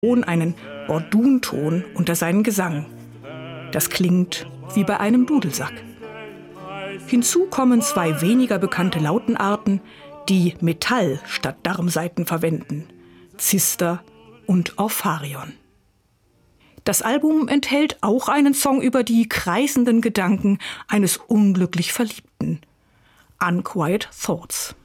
einen Bordunton unter seinen Gesang. Das klingt wie bei einem Dudelsack. Hinzu kommen 2 weniger bekannte Lautenarten, die Metall statt Darmsaiten verwenden: Zister und Orpharion. Das Album enthält auch einen Song über die kreisenden Gedanken eines unglücklich Verliebten, Unquiet Thoughts.